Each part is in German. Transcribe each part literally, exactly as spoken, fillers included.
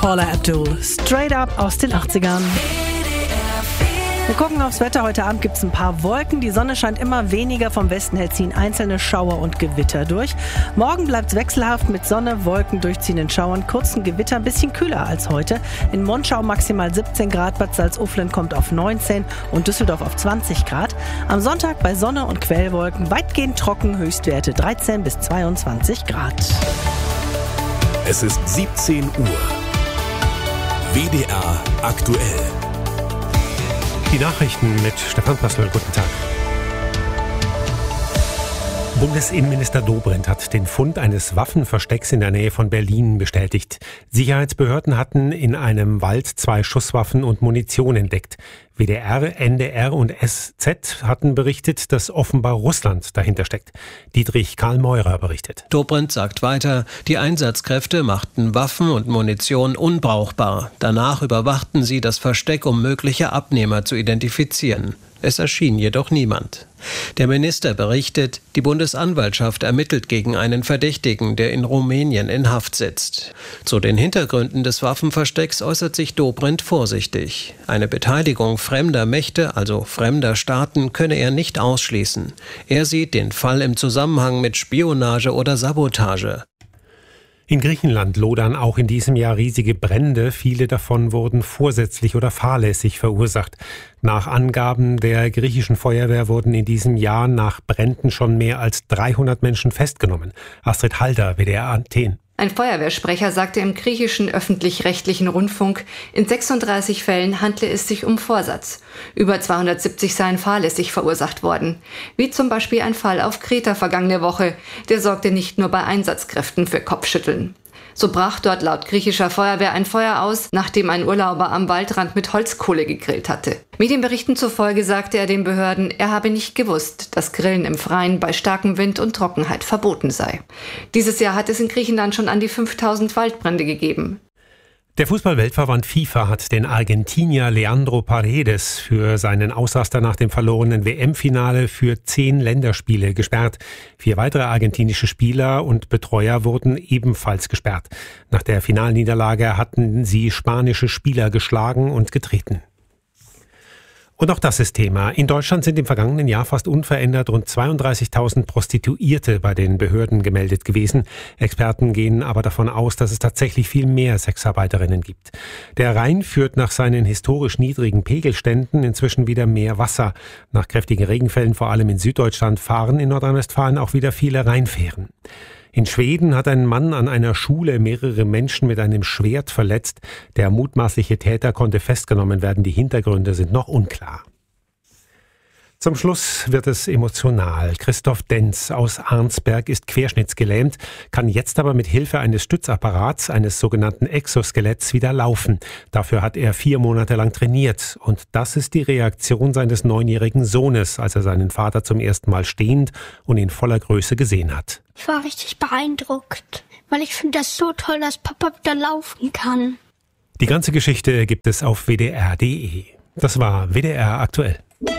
Paula Abdul, Straight Up aus den achtzigern. Wir gucken aufs Wetter. Heute Abend gibt es ein paar Wolken. Die Sonne scheint immer weniger. Vom Westen her ziehen einzelne Schauer und Gewitter durch. Morgen bleibt es wechselhaft mit Sonne, Wolken, durchziehenden Schauern, kurzen Gewitter. Ein bisschen kühler als heute. In Monschau maximal siebzehn Grad, Bad Salzuflen kommt auf neunzehn und Düsseldorf auf zwanzig Grad. Am Sonntag bei Sonne und Quellwolken weitgehend trocken, Höchstwerte dreizehn bis zweiundzwanzig Grad. Es ist siebzehn Uhr. W D R aktuell. Die Nachrichten mit Stefan Passel. Guten Tag. Bundesinnenminister Dobrindt hat den Fund eines Waffenverstecks in der Nähe von Berlin bestätigt. Sicherheitsbehörden hatten in einem Wald zwei Schusswaffen und Munition entdeckt. W D R, N D R und S Z hatten berichtet, dass offenbar Russland dahinter steckt. Dietrich Karl Meurer berichtet. Dobrindt sagt weiter, die Einsatzkräfte machten Waffen und Munition unbrauchbar. Danach überwachten sie das Versteck, um mögliche Abnehmer zu identifizieren. Es erschien jedoch niemand. Der Minister berichtet, die Bundesanwaltschaft ermittelt gegen einen Verdächtigen, der in Rumänien in Haft sitzt. Zu den Hintergründen des Waffenverstecks äußert sich Dobrindt vorsichtig. Eine Beteiligung fremder Mächte, also fremder Staaten, könne er nicht ausschließen. Er sieht den Fall im Zusammenhang mit Spionage oder Sabotage. In Griechenland lodern auch in diesem Jahr riesige Brände. Viele davon wurden vorsätzlich oder fahrlässig verursacht. Nach Angaben der griechischen Feuerwehr wurden in diesem Jahr nach Bränden schon mehr als dreihundert Menschen festgenommen. Astrid Halder, W D R Athen. Ein Feuerwehrsprecher sagte im griechischen öffentlich-rechtlichen Rundfunk, in sechsunddreißig Fällen handle es sich um Vorsatz. Über zweihundertsiebzig seien fahrlässig verursacht worden. Wie zum Beispiel ein Fall auf Kreta vergangene Woche. Der sorgte nicht nur bei Einsatzkräften für Kopfschütteln. So brach dort laut griechischer Feuerwehr ein Feuer aus, nachdem ein Urlauber am Waldrand mit Holzkohle gegrillt hatte. Medienberichten zufolge sagte er den Behörden, er habe nicht gewusst, dass Grillen im Freien bei starkem Wind und Trockenheit verboten sei. Dieses Jahr hat es in Griechenland schon an die fünftausend Waldbrände gegeben. Der Fußball-Weltverband FIFA hat den Argentinier Leandro Paredes für seinen Ausraster nach dem verlorenen W M-Finale für zehn Länderspiele gesperrt. Vier weitere argentinische Spieler und Betreuer wurden ebenfalls gesperrt. Nach der Finalniederlage hatten sie spanische Spieler geschlagen und getreten. Und auch das ist Thema. In Deutschland sind im vergangenen Jahr fast unverändert rund zweiunddreißigtausend Prostituierte bei den Behörden gemeldet gewesen. Experten gehen aber davon aus, dass es tatsächlich viel mehr Sexarbeiterinnen gibt. Der Rhein führt nach seinen historisch niedrigen Pegelständen inzwischen wieder mehr Wasser. Nach kräftigen Regenfällen, vor allem in Süddeutschland, fahren in Nordrhein-Westfalen auch wieder viele Rheinfähren. In Schweden hat ein Mann an einer Schule mehrere Menschen mit einem Schwert verletzt. Der mutmaßliche Täter konnte festgenommen werden. Die Hintergründe sind noch unklar. Zum Schluss wird es emotional. Christoph Denz aus Arnsberg ist querschnittsgelähmt, kann jetzt aber mit Hilfe eines Stützapparats, eines sogenannten Exoskeletts, wieder laufen. Dafür hat er vier Monate lang trainiert. Und das ist die Reaktion seines neunjährigen Sohnes, als er seinen Vater zum ersten Mal stehend und in voller Größe gesehen hat. Ich war richtig beeindruckt, weil ich finde das so toll, dass Papa wieder laufen kann. Die ganze Geschichte gibt es auf w d r punkt d e. Das war W D R aktuell.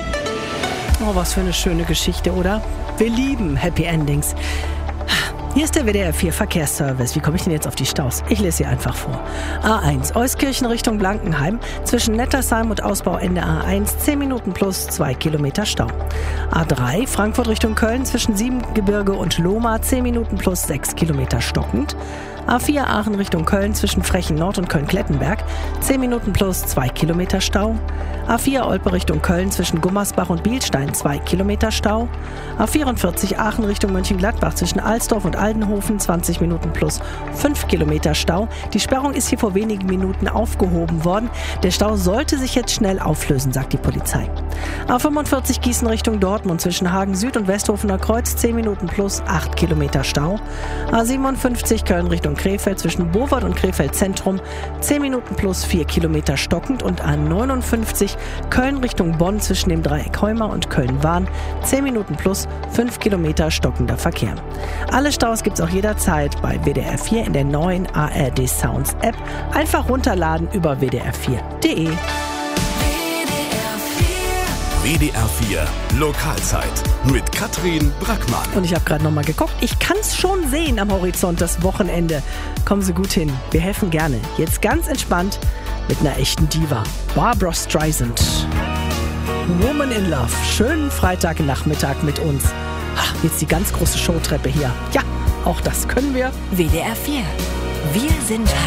Oh, was für eine schöne Geschichte, oder? Wir lieben Happy Endings. Hier ist der W D R vier Verkehrsservice. Wie komme ich denn jetzt auf die Staus? Ich lese sie einfach vor. A eins, Euskirchen Richtung Blankenheim. Zwischen Nettersheim und Ausbauende A eins, zehn Minuten plus zwei Kilometer Stau. A drei, Frankfurt Richtung Köln. Zwischen Siebengebirge und Lohmar, zehn Minuten plus sechs Kilometer stockend. A vier, Aachen Richtung Köln. Zwischen Frechen Nord und Köln-Klettenberg, zehn Minuten plus zwei Kilometer Stau. A vier, Olpe Richtung Köln. Zwischen Gummersbach und Bielstein, zwei Kilometer Stau. A vierundvierzig, Aachen Richtung Mönchengladbach. Zwischen Alsdorf und Aldenhofen, zwanzig Minuten plus fünf Kilometer Stau. Die Sperrung ist hier vor wenigen Minuten aufgehoben worden. Der Stau sollte sich jetzt schnell auflösen, sagt die Polizei. A fünfundvierzig, Gießen Richtung Dortmund. Zwischen Hagen Süd und Westhofener Kreuz, zehn Minuten plus acht Kilometer Stau. A siebenundfünfzig, Köln Richtung Krefeld. Zwischen Bovard und Krefeld Zentrum, zehn Minuten plus vier Kilometer stockend. Und A neunundfünfzig, Köln Richtung Bonn. Zwischen dem Dreieck Heuma und Köln-Wahn, zehn Minuten plus fünf Kilometer stockender Verkehr. Alle Staus gibt's auch jederzeit bei W D R vier in der neuen A R D Sounds App. Einfach runterladen über w d r vier punkt d e. W D R vier Lokalzeit mit Katrin Brackmann. Und ich habe gerade noch mal geguckt. Ich kann es schon sehen am Horizont, das Wochenende. Kommen Sie gut hin. Wir helfen gerne. Jetzt ganz entspannt mit einer echten Diva. Barbra Streisand. Woman in Love. Schönen Freitagnachmittag mit uns. Ha, jetzt die ganz große Showtreppe hier. Ja, auch das können wir. W D R vier. Wir sind